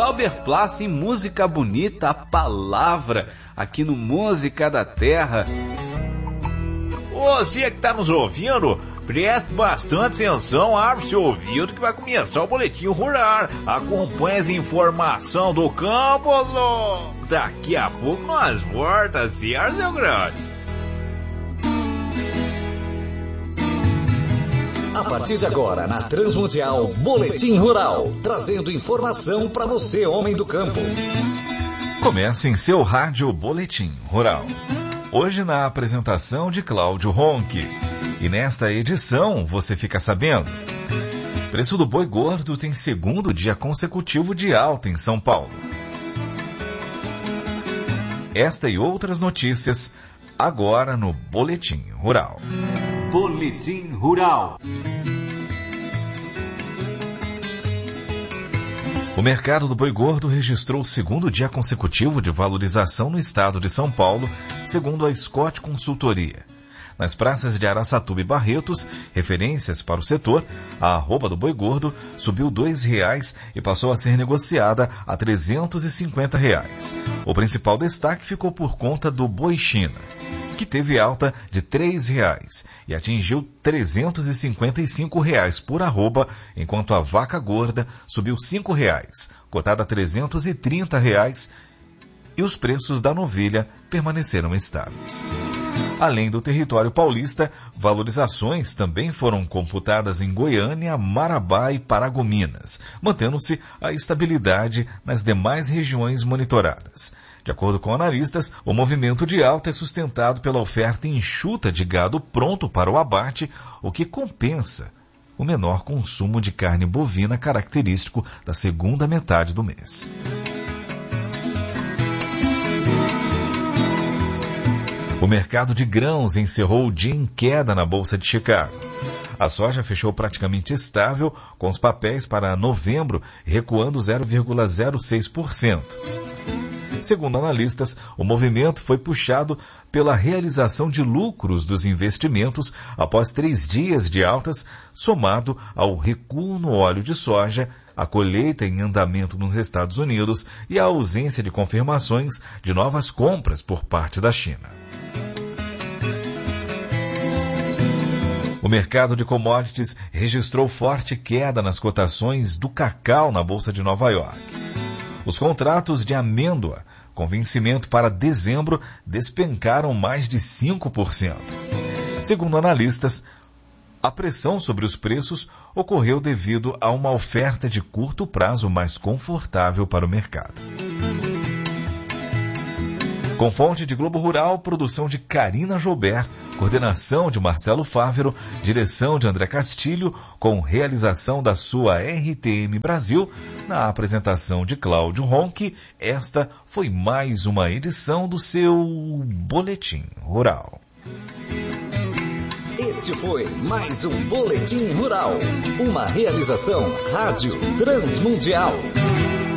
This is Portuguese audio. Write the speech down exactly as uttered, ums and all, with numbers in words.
Glauber Plácio em Música Bonita, a palavra, aqui no Música da Terra. Você que está nos ouvindo, preste bastante atenção, abre seu ouvido que vai começar o Boletim Rural. Acompanhe as informações do campo, ó. Daqui a pouco nós voltamos, certo, meu grande? A partir de agora, na Transmundial, Boletim Rural, trazendo informação para você, homem do campo. Comece em seu rádio Boletim Rural. Hoje na apresentação de Cláudio Ronque. E nesta edição você fica sabendo: preço do boi gordo tem segundo dia consecutivo de alta em São Paulo. Esta e outras notícias agora no Boletim Rural. Boletim Rural. O mercado do boi gordo registrou o segundo dia consecutivo de valorização no estado de São Paulo, segundo a Scott Consultoria. Nas praças de Araçatuba e Barretos, referências para o setor, a arroba do boi gordo subiu dois reais e passou a ser negociada a trezentos e cinquenta reais. O principal destaque ficou por conta do boi China, que teve alta de três reais e atingiu trezentos e cinquenta e cinco reais por arroba, enquanto a vaca gorda subiu cinco reais, cotada a trezentos e trinta reais, e os preços da novilha permaneceram estáveis. Além do território paulista, valorizações também foram computadas em Goiânia, Marabá e Paragominas, mantendo-se a estabilidade nas demais regiões monitoradas. De acordo com analistas, o movimento de alta é sustentado pela oferta enxuta de gado pronto para o abate, o que compensa o menor consumo de carne bovina característico da segunda metade do mês. O mercado de grãos encerrou o dia em queda na Bolsa de Chicago. A soja fechou praticamente estável, com os papéis para novembro recuando zero vírgula zero seis por cento. Segundo analistas, o movimento foi puxado pela realização de lucros dos investimentos após três dias de altas, somado ao recuo no óleo de soja, a colheita em andamento nos Estados Unidos e a ausência de confirmações de novas compras por parte da China. O mercado de commodities registrou forte queda nas cotações do cacau na Bolsa de Nova York. Os contratos de amêndoa com vencimento para dezembro despencaram mais de cinco por cento. Segundo analistas, a pressão sobre os preços ocorreu devido a uma oferta de curto prazo mais confortável para o mercado. Com fonte de Globo Rural, produção de Karina Joubert, coordenação de Marcelo Fávero, direção de André Castilho, com realização da sua R T M Brasil, na apresentação de Cláudio Ronque, esta foi mais uma edição do seu Boletim Rural. Este foi mais um Boletim Rural, uma realização Rádio Transmundial.